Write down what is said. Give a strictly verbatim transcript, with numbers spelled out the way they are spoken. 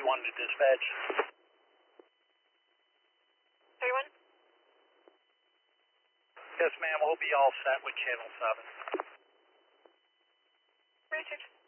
thirty-one to dispatch. thirty-one? Yes, ma'am, we'll be all set with channel seven. Richard.